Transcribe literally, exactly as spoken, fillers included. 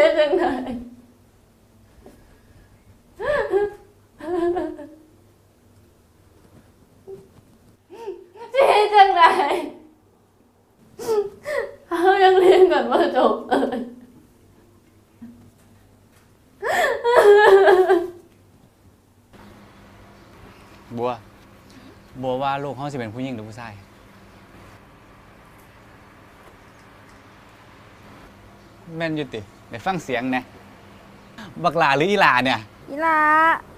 ฮ็ดจังไดสิเฮ็ดจังไดเขายังเรียนกันว่าจบเลยบัวบัวว่าลูกเขาสิเป็นผู้หญิงหรือผู้ชายแม่นอยู่ติได้ฟังเสียงนะบักหลาหรืออีหลาเนี่ยอีหลา